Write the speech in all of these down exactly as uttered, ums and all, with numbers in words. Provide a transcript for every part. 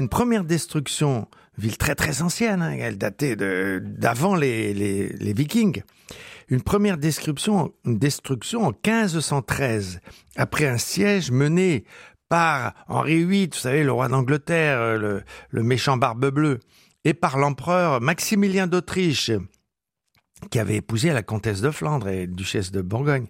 Une première destruction, ville très très ancienne, hein, elle datait de, d'avant les, les, les Vikings. Une première destruction, une destruction en quinze cent treize, après un siège mené par Henri huit, vous savez, le roi d'Angleterre, le, le méchant barbe bleue, et par l'empereur Maximilien d'Autriche, qui avait épousé la comtesse de Flandre et duchesse de Bourgogne.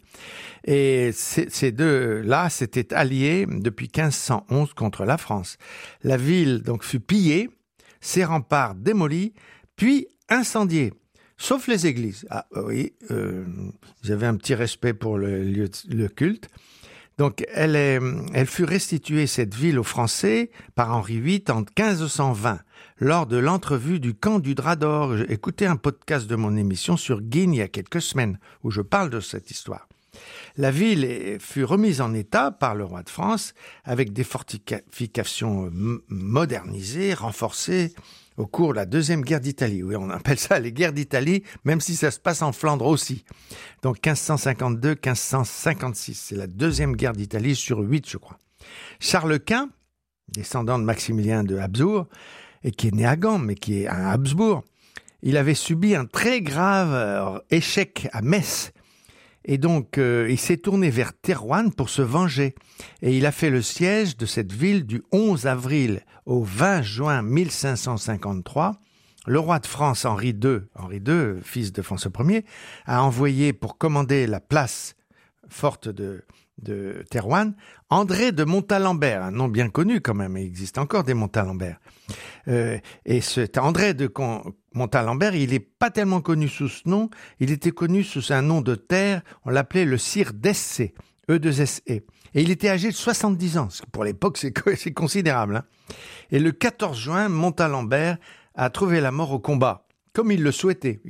Et ces, ces deux-là s'étaient alliés depuis quinze cent onze contre la France. La ville donc fut pillée, ses remparts démolis, puis incendiés, sauf les églises. Ah oui, euh, ils avaient un petit respect pour le lieu, le culte. Donc elle, est, elle fut restituée, cette ville, aux Français par Henri huit en quinze cent vingt, lors de l'entrevue du camp du Drap d'Or. J'ai écouté un podcast de mon émission sur Guine il y a quelques semaines, où je parle de cette histoire. La ville fut remise en état par le roi de France, avec des fortifications modernisées, renforcées, au cours de la Deuxième Guerre d'Italie. Oui, on appelle ça les guerres d'Italie, même si ça se passe en Flandre aussi. Donc quinze cent cinquante-deux à quinze cent cinquante-six, c'est la Deuxième Guerre d'Italie sur huit, je crois. Charles Quint, descendant de Maximilien de Habsbourg, et qui est né à Gand, mais qui est à Habsbourg, il avait subi un très grave échec à Metz. Et donc, euh, il s'est tourné vers Thérouanne pour se venger. Et il a fait le siège de cette ville du onze avril au vingt juin mille cinq cent cinquante-trois. Le roi de France, Henri deux, Henri deux, fils de François Ier, a envoyé pour commander la place forte de, de Thérouanne, André de Montalembert, un nom bien connu quand même, il existe encore des Montalembert. Euh, et cet André de Con- Montalembert, il n'est pas tellement connu sous ce nom, il était connu sous un nom de terre, on l'appelait le sire d'Essé, E deux S E. Et il était âgé de soixante-dix ans, ce qui pour l'époque c'est, c'est considérable. Hein. Et le quatorze juin, Montalembert a trouvé la mort au combat, comme il le souhaitait.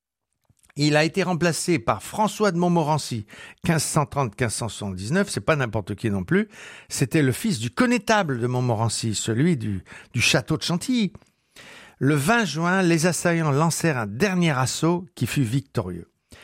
Il a été remplacé par François de Montmorency, quinze cent trente à quinze cent soixante-dix-neuf, c'est pas n'importe qui non plus, c'était le fils du connétable de Montmorency, celui du, du château de Chantilly. Le vingt juin, les assaillants lancèrent un dernier assaut qui fut victorieux.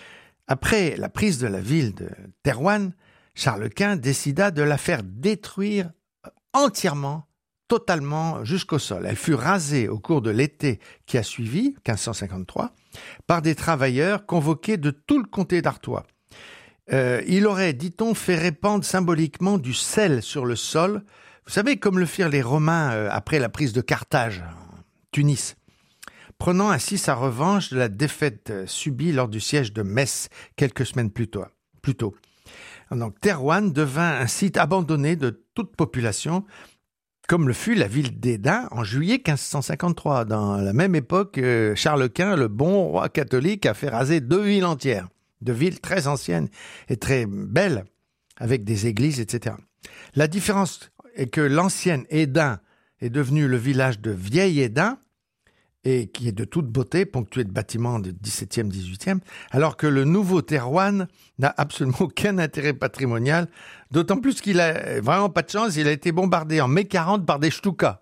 Après la prise de la ville de Thérouanne, Charles Quint décida de la faire détruire entièrement, totalement jusqu'au sol. Elle fut rasée au cours de l'été qui a suivi, quinze cent cinquante-trois, par des travailleurs convoqués de tout le comté d'Artois. Euh, il aurait, dit-on, fait répandre symboliquement du sel sur le sol, vous savez, comme le firent les Romains euh, après la prise de Carthage, en Tunis, prenant ainsi sa revanche de la défaite euh, subie lors du siège de Metz quelques semaines plus tôt. Plus tôt. Donc Thérouanne devint un site abandonné de toute population, comme le fut la ville d'Hesdin en juillet quinze cent cinquante-trois. Dans la même époque, Charles Quint, le bon roi catholique, a fait raser deux villes entières, deux villes très anciennes et très belles, avec des églises, et cetera. La différence est que l'ancienne Hesdin est devenue le village de Vieille-Hesdin, et qui est de toute beauté, ponctué de bâtiments du dix-septième, dix-huitième, alors que le nouveau Thérouanne n'a absolument aucun intérêt patrimonial, d'autant plus qu'il a vraiment pas de chance, il a été bombardé en mai quarante par des Stukas.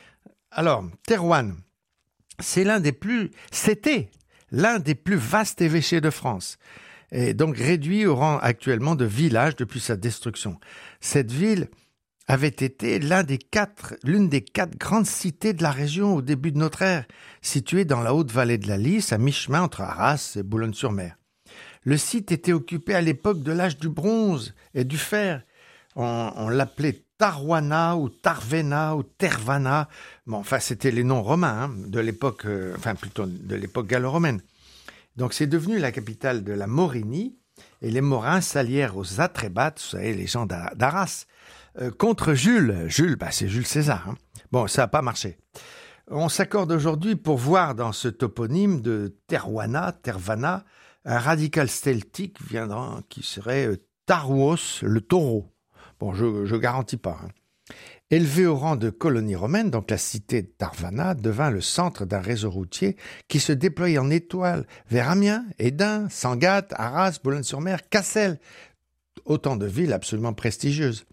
Alors, Thérouanne, c'est l'un des plus, c'était l'un des plus vastes évêchés de France, et donc réduit au rang actuellement de village depuis sa destruction. Cette ville avait été l'un des quatre, l'une des quatre grandes cités de la région au début de notre ère, située dans la haute vallée de la Lys, à mi-chemin entre Arras et Boulogne-sur-Mer. Le site était occupé à l'époque de l'âge du bronze et du fer. On, on l'appelait Tarouanna ou Tarvena ou Tervana. Bon, enfin, c'était les noms romains hein, de l'époque, euh, enfin plutôt de l'époque gallo-romaine. Donc, c'est devenu la capitale de la Maurénie et les Morins s'allièrent aux Atrébates, vous savez, les gens d'Arras, euh, contre Jules. Jules, bah, c'est Jules César. Hein. Bon, ça n'a pas marché. On s'accorde aujourd'hui pour voir dans ce toponyme de Terouanna, Tervana, un radical celtique viendra, qui serait euh, Tarouos, le taureau. Bon, je ne garantis pas. Hein. Élevé au rang de colonie romaine, donc la cité de Tarvana devint le centre d'un réseau routier qui se déployait en étoile vers Amiens, Hesdin, Sangatte, Arras, Boulogne-sur-Mer, Cassel. Autant de villes absolument prestigieuses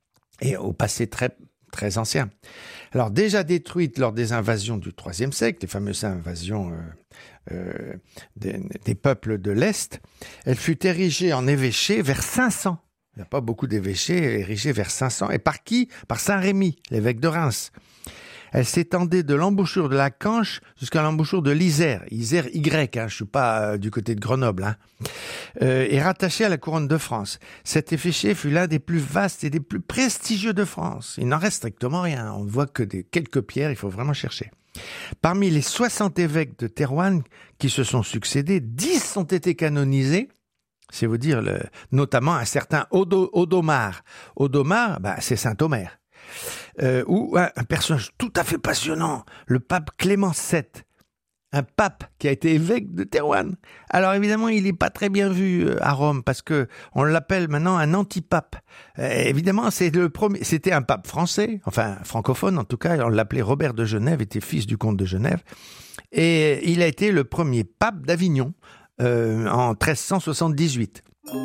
et au passé très, très ancien. Alors déjà détruite lors des invasions du troisième siècle, les fameuses invasions euh, euh, des, des peuples de l'Est, elle fut érigée en évêché vers cinq cents. Il n'y a pas beaucoup d'évêchés érigés vers cinq cents. Et par qui ? Par Saint-Rémy, l'évêque de Reims. Elle s'étendait de l'embouchure de la Canche jusqu'à l'embouchure de l'Isère, Isère Y, hein, je suis pas euh, du côté de Grenoble, hein, euh, et rattachée à la couronne de France. Cet évêché fut l'un des plus vastes et des plus prestigieux de France. Il n'en reste strictement rien, on ne voit que des, quelques pierres, il faut vraiment chercher. Parmi les soixante évêques de Thérouanne qui se sont succédés, dix ont été canonisés. C'est vous dire, le, notamment un certain Odo, Odomar. Odomar, bah, c'est saint Omer. Euh, ou un, un personnage tout à fait passionnant, le pape Clément sept. Un pape qui a été évêque de Thérouanne. Alors évidemment, il n'est pas très bien vu euh, à Rome parce que on l'appelle maintenant un antipape. Euh, évidemment, c'est le premier, c'était un pape français, enfin francophone en tout cas. On l'appelait Robert de Genève, était fils du comte de Genève, et il a été le premier pape d'Avignon euh, en treize cent soixante-dix-huit.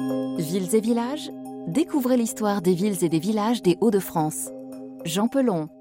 Villes et villages, découvrez l'histoire des villes et des villages des Hauts-de-France. Jean Pelon.